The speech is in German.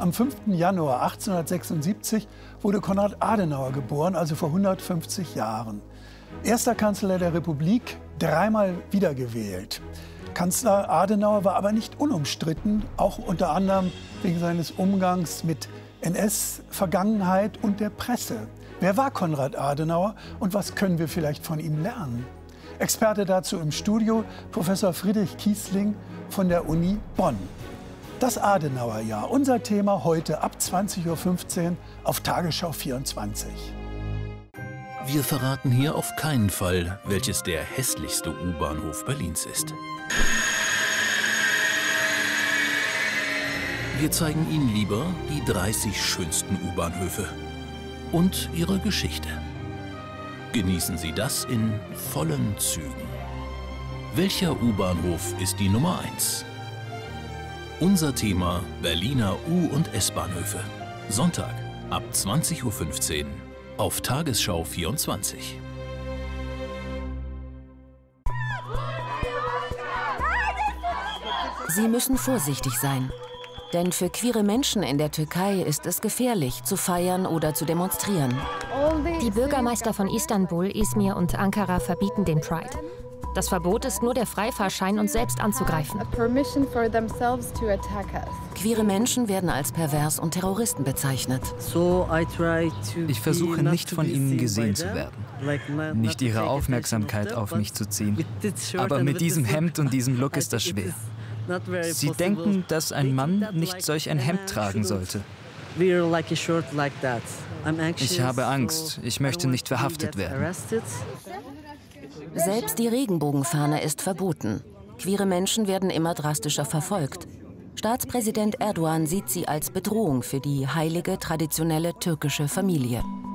Am 5. Januar 1876 wurde Konrad Adenauer geboren, also vor 150 Jahren. Erster Kanzler der Republik, dreimal wiedergewählt. Kanzler Adenauer war aber nicht unumstritten, auch unter anderem wegen seines Umgangs mit NS-Vergangenheit und der Presse. Wer war Konrad Adenauer und was können wir vielleicht von ihm lernen? Experte dazu im Studio, Professor Friedrich Kiesling von der Uni Bonn. Das Adenauerjahr, unser Thema heute ab 20:15 Uhr auf Tagesschau 24. Wir verraten hier auf keinen Fall, welches der hässlichste U-Bahnhof Berlins ist. Wir zeigen Ihnen lieber die 30 schönsten U-Bahnhöfe und ihre Geschichte. Genießen Sie das in vollen Zügen. Welcher U-Bahnhof ist die Nummer 1? Unser Thema Berliner U- und S-Bahnhöfe. Sonntag ab 20:15 Uhr auf Tagesschau 24. Sie müssen vorsichtig sein. Denn für queere Menschen in der Türkei ist es gefährlich, zu feiern oder zu demonstrieren. Die Bürgermeister von Istanbul, Izmir und Ankara verbieten den Pride. Das Verbot ist nur der Freifahrschein, uns selbst anzugreifen. Queere Menschen werden als pervers und Terroristen bezeichnet. Ich versuche nicht von ihnen gesehen zu werden, nicht ihre Aufmerksamkeit auf mich zu ziehen. Aber mit diesem Hemd und diesem Look ist das schwer. Sie denken, dass ein Mann nicht solch ein Hemd tragen sollte. Ich habe Angst. Ich möchte nicht verhaftet werden. Selbst die Regenbogenfahne ist verboten. Queere Menschen werden immer drastischer verfolgt. Staatspräsident Erdogan sieht sie als Bedrohung für die heilige, traditionelle türkische Familie.